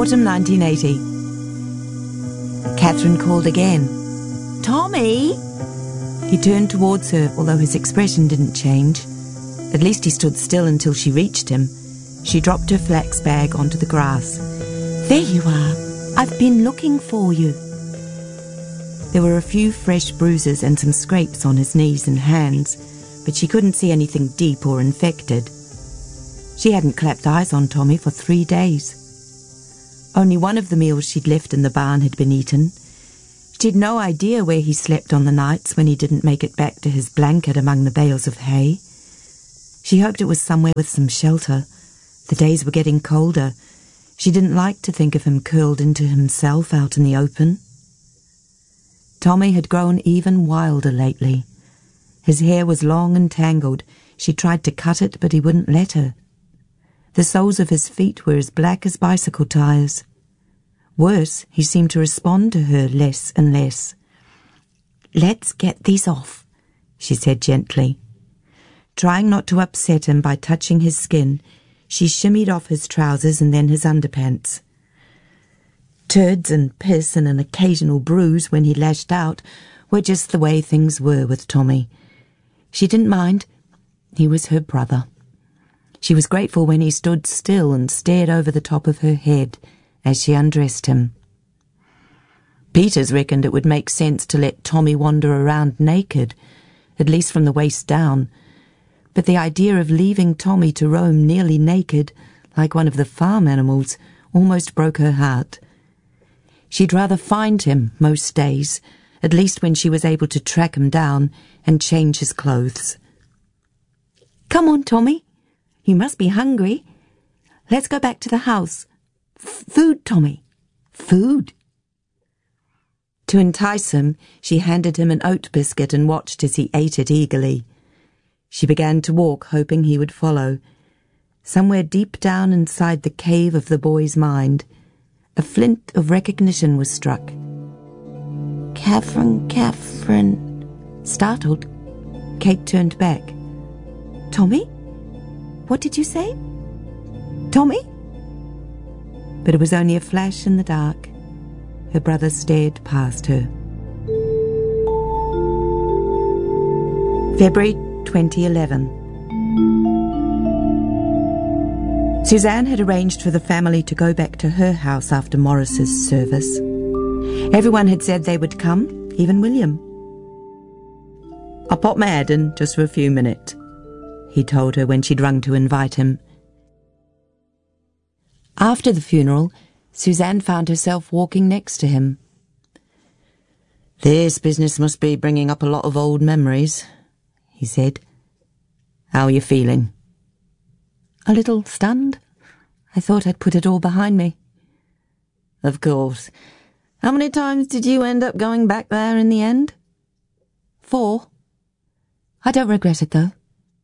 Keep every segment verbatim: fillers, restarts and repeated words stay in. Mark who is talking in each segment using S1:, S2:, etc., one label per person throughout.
S1: Autumn nineteen eighty. Catherine called again. "Tommy!" He turned towards her, although his expression didn't change. At least he stood still until she reached him. She dropped her flax bag onto the grass. "There you are. I've been looking for you." There were a few fresh bruises and some scrapes on his knees and hands, but she couldn't see anything deep or infected. She hadn't clapped eyes on Tommy for three days. Only one of the meals she'd left in the barn had been eaten. She'd no idea where he slept on the nights when he didn't make it back to his blanket among the bales of hay. She hoped it was somewhere with some shelter. The days were getting colder. She didn't like to think of him curled into himself out in the open. Tommy had grown even wilder lately. His hair was long and tangled. She tried to cut it, but he wouldn't let her. The soles of his feet were as black as bicycle tires. Worse, he seemed to respond to her less and less. "Let's get these off," she said gently. Trying not to upset him by touching his skin, she shimmied off his trousers and then his underpants. Turds and piss and an occasional bruise when he lashed out were just the way things were with Tommy. She didn't mind. He was her brother. She was grateful when he stood still and stared over the top of her head as she undressed him. Peters reckoned it would make sense to let Tommy wander around naked, at least from the waist down, but the idea of leaving Tommy to roam nearly naked, like one of the farm animals, almost broke her heart. She'd rather find him most days, at least when she was able to track him down and change his clothes. "Come on, Tommy. You must be hungry. Let's go back to the house. F- food, Tommy. Food." To entice him, she handed him an oat biscuit and watched as he ate it eagerly. She began to walk, hoping he would follow. Somewhere deep down inside the cave of the boy's mind, a flint of recognition was struck. "Catherine, Catherine." Startled, Kate turned back. "Tommy? What did you say? Tommy?" But it was only a flash in the dark. Her brother stared past her. February twenty eleven. Suzanne had arranged for the family to go back to her house after Morris's service. Everyone had said they would come, even William. "I'll pop my head in just for a few minutes," he told her when she'd rung to invite him. After the funeral, Suzanne found herself walking next to him. "This business must be bringing up a lot of old memories," he said. "How are you feeling?" "A little stunned. I thought I'd put it all behind me." "Of course. How many times did you end up going back there in the end?" "Four. I don't regret it, though."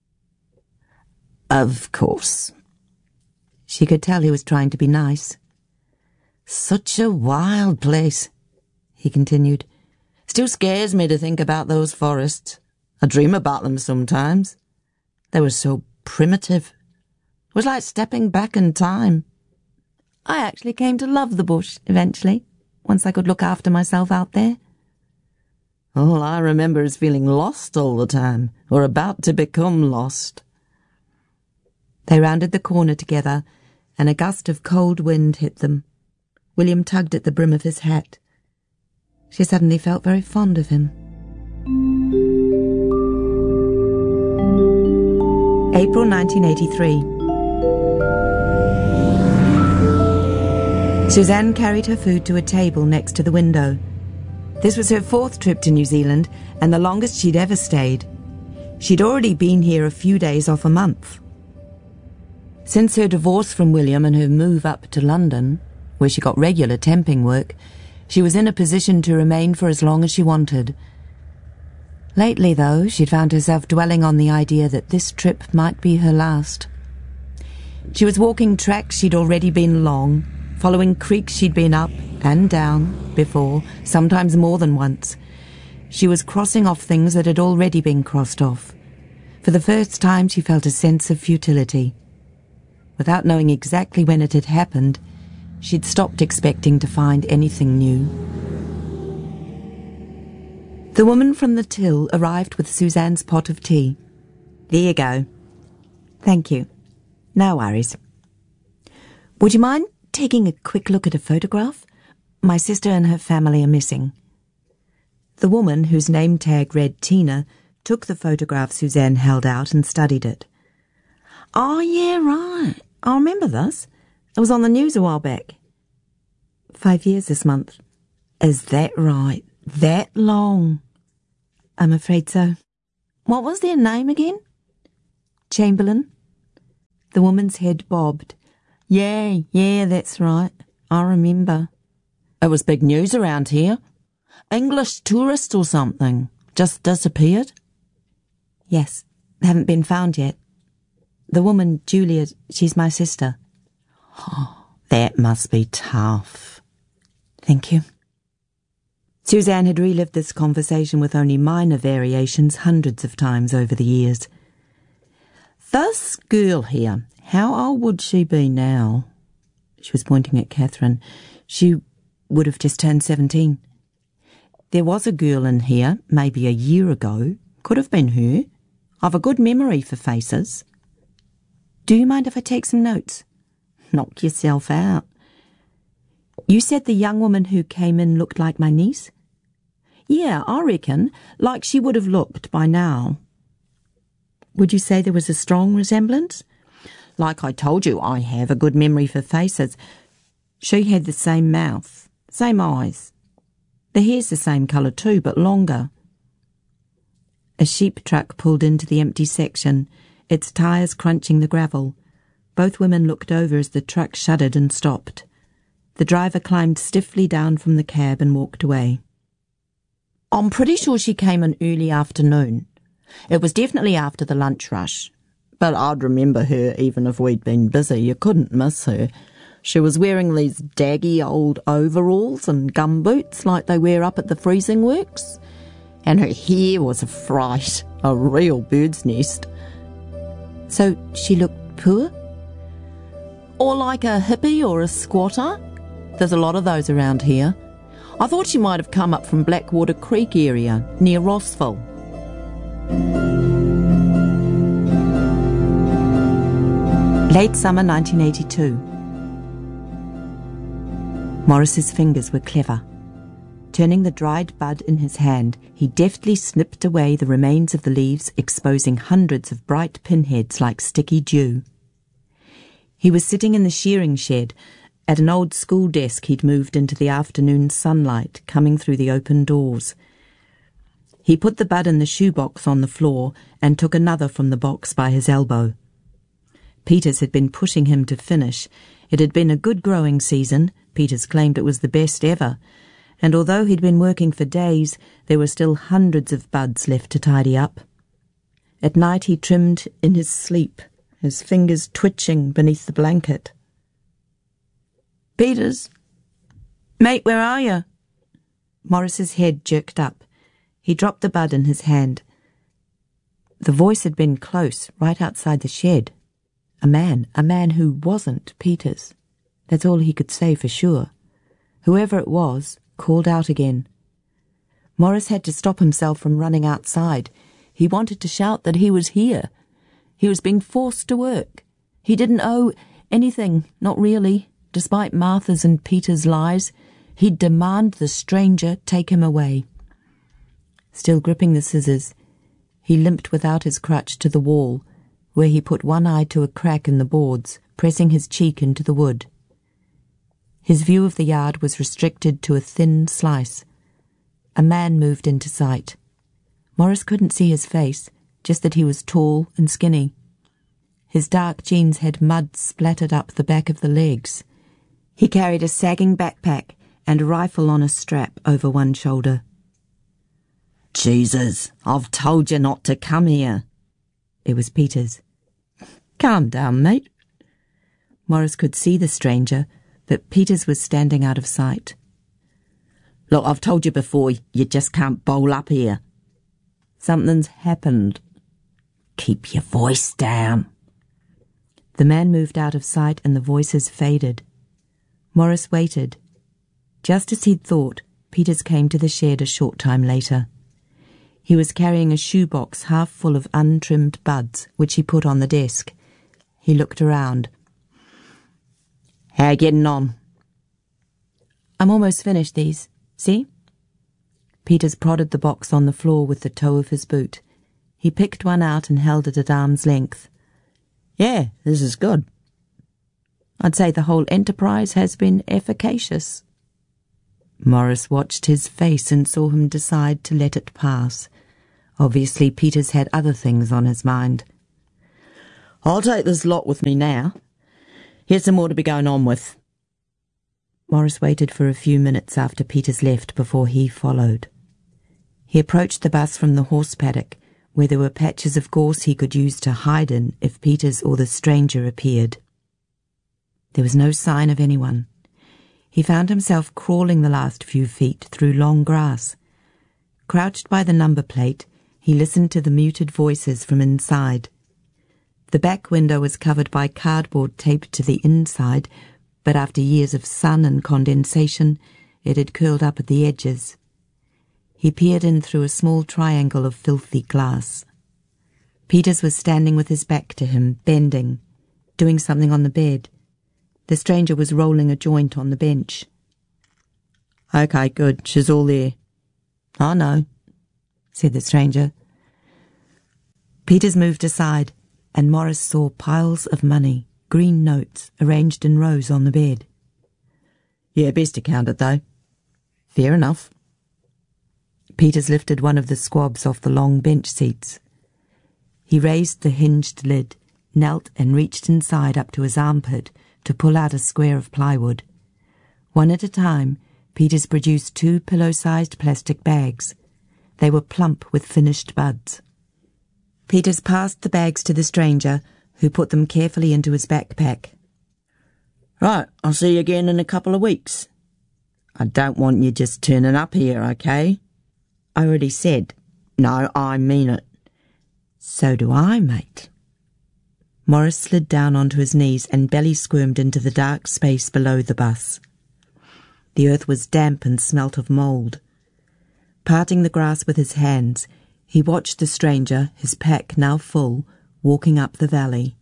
S1: "Of course." She could tell he was trying to be nice. "Such a wild place," he continued. "Still scares me to think about those forests. I dream about them sometimes. They were so primitive. It was like stepping back in time." "I actually came to love the bush, eventually, once I could look after myself out there." "All I remember is feeling lost all the time, or about to become lost." They rounded the corner together, and a gust of cold wind hit them. William tugged at the brim of his hat. She suddenly felt very fond of him. April nineteen eighty-three. Suzanne carried her food to a table next to the window. This was her fourth trip to New Zealand, and the longest she'd ever stayed. She'd already been here a few days off a month. Since her divorce from William and her move up to London, where she got regular temping work, she was in a position to remain for as long as she wanted. Lately, though, she'd found herself dwelling on the idea that this trip might be her last. She was walking tracks she'd already been along, following creeks she'd been up and down before, sometimes more than once. She was crossing off things that had already been crossed off. For the first time she felt a sense of futility. Without knowing exactly when it had happened, She'd stopped expecting to find anything new. The woman from the till arrived with Suzanne's pot of tea. There you go. Thank you. No worries. Would you mind taking a quick look at a photograph? My sister and her family are missing. The woman, whose name tag read Tina, took the photograph Suzanne held out and studied it. Oh, yeah, right. I remember this. It was on the news a while back. Five years this month. Is that right? That long? I'm afraid so. What was their name again? Chamberlain? The woman's head bobbed. Yeah, yeah, that's right. I remember. It was big news around here. English tourist or something. Just disappeared? Yes, haven't been found yet. The woman, Julia, she's my sister. Oh, that must be tough. Thank you. Suzanne had relived this conversation with only minor variations hundreds of times over the years. This girl here, how old would she be now? She was pointing at Catherine. She would have just turned seventeen. There was a girl in here, maybe a year ago. Could have been her. I've a good memory for faces. Do you mind if I take some notes? Knock yourself out. You said the young woman who came in looked like my niece? Yeah, I reckon, like she would have looked by now. Would you say there was a strong resemblance? Like I told you, I have a good memory for faces. She had the same mouth, same eyes. The hair's the same colour too, but longer. A sheep truck pulled into the empty section, its tyres crunching the gravel. Both women looked over as the truck shuddered and stopped. The driver climbed stiffly down from the cab and walked away. I'm pretty sure she came in early afternoon. It was definitely after the lunch rush. But I'd remember her even if we'd been busy. You couldn't miss her. She was wearing these daggy old overalls and gumboots like they wear up at the freezing works. And her hair was a fright, a real bird's nest. So she looked poor? Or like a hippie or a squatter? There's a lot of those around here. I thought she might have come up from Blackwater Creek area, near Rossville. Late summer nineteen eighty-two. Morris's fingers were clever. Turning the dried bud in his hand, he deftly snipped away the remains of the leaves, exposing hundreds of bright pinheads like sticky dew. He was sitting in the shearing shed, at an old school desk he'd moved into the afternoon sunlight coming through the open doors. He put the bud in the shoebox on the floor and took another from the box by his elbow. Peters had been pushing him to finish. It had been a good growing season. Peters claimed it was the best ever. And although he'd been working for days, there were still hundreds of buds left to tidy up. At night he trimmed in his sleep, his fingers twitching beneath the blanket. Peters? Mate, where are you? Morris's head jerked up. He dropped the bud in his hand. The voice had been close, right outside the shed. A man, a man who wasn't Peters. That's all he could say for sure. Whoever it was called out again. Morris had to stop himself from running outside. He wanted to shout that he was here. He was being forced to work. He didn't owe anything, not really, despite Martha's and Peter's lies. He'd demand the stranger take him away. Still gripping the scissors, he limped without his crutch to the wall, where he put one eye to a crack in the boards, pressing his cheek into the wood. His view of the yard was restricted to a thin slice. A man moved into sight. Morris couldn't see his face, just that he was tall and skinny. His dark jeans had mud splattered up the back of the legs. He carried a sagging backpack and a rifle on a strap over one shoulder. Jesus, I've told you not to come here. It was Peters. Calm down, mate. Morris could see the stranger, but Peters was standing out of sight. Look, I've told you before, you just can't bowl up here. Something's happened. Keep your voice down. The man moved out of sight and the voices faded. Maurice waited. Just as he'd thought, Peters came to the shed a short time later. He was carrying a shoebox half full of untrimmed buds, which he put on the desk. He looked around. "How you getting on?" "I'm almost finished these. See?" Peters prodded the box on the floor with the toe of his boot. He picked one out and held it at arm's length. "Yeah, this is good." "I'd say the whole enterprise has been efficacious." Maurice watched his face and saw him decide to let it pass. Obviously, Peters had other things on his mind. "I'll take this lot with me now. Here's some more to be going on with." Maurice waited for a few minutes after Peters left before he followed. He approached the bus from the horse paddock, where there were patches of gorse he could use to hide in if Peters or the stranger appeared. There was no sign of anyone. He found himself crawling the last few feet through long grass. Crouched by the number plate, he listened to the muted voices from inside. The back window was covered by cardboard taped to the inside, but after years of sun and condensation, it had curled up at the edges. He peered in through a small triangle of filthy glass. Peters was standing with his back to him, bending, doing something on the bed. The stranger was rolling a joint on the bench. "Okay, good, she's all there." "I know," said the stranger. Peters moved aside, and Maurice saw piles of money, green notes, arranged in rows on the bed. "Yeah, best to count it, though." "Fair enough." Peters lifted one of the squabs off the long bench seats. He raised the hinged lid, knelt and reached inside up to his armpit to pull out a square of plywood. One at a time, Peters produced two pillow-sized plastic bags. They were plump with finished buds. Peters passed the bags to the stranger, who put them carefully into his backpack. "Right, I'll see you again in a couple of weeks. I don't want you just turning up here, okay?" "I already said." "No, I mean it." "So do I, mate." Maurice slid down onto his knees and belly squirmed into the dark space below the bus. The earth was damp and smelt of mould. Parting the grass with his hands, he watched the stranger, his pack now full, walking up the valley.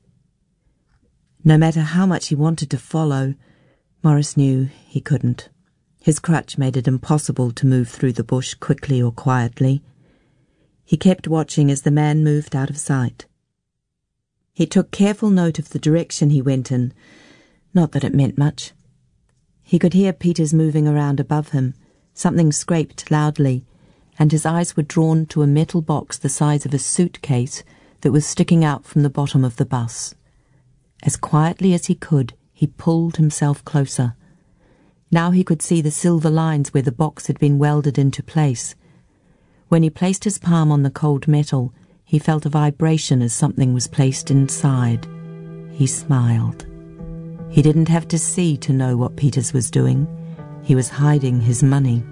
S1: No matter how much he wanted to follow, Maurice knew he couldn't. His crutch made it impossible to move through the bush quickly or quietly. He kept watching as the man moved out of sight. He took careful note of the direction he went in, not that it meant much. He could hear Peters moving around above him. Something scraped loudly, and his eyes were drawn to a metal box the size of a suitcase that was sticking out from the bottom of the bus. As quietly as he could, he pulled himself closer. Now he could see the silver lines where the box had been welded into place. When he placed his palm on the cold metal, he felt a vibration as something was placed inside. He smiled. He didn't have to see to know what Peters was doing. He was hiding his money.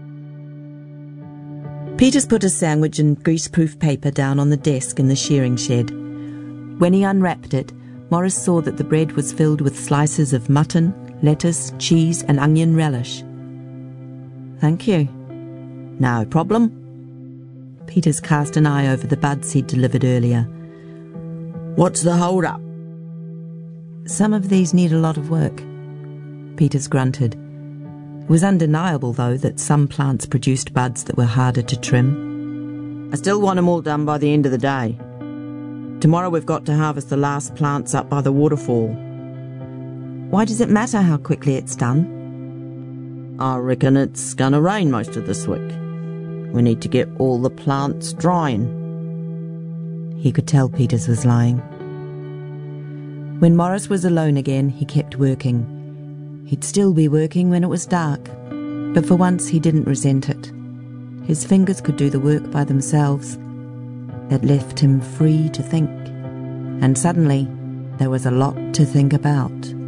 S1: Peters put a sandwich and greaseproof paper down on the desk in the shearing shed. When he unwrapped it, Maurice saw that the bread was filled with slices of mutton, lettuce, cheese and onion relish. "Thank you." "No problem." Peters cast an eye over the buds he'd delivered earlier. "What's the hold-up?" "Some of these need a lot of work," Peters grunted. It was undeniable, though, that some plants produced buds that were harder to trim. "I still want them all done by the end of the day. Tomorrow we've got to harvest the last plants up by the waterfall." "Why does it matter how quickly it's done?" "I reckon it's gonna rain most of this week. We need to get all the plants drying." He could tell Peters was lying. When Maurice was alone again, he kept working. He'd still be working when it was dark, but for once he didn't resent it. His fingers could do the work by themselves. It left him free to think, and suddenly there was a lot to think about.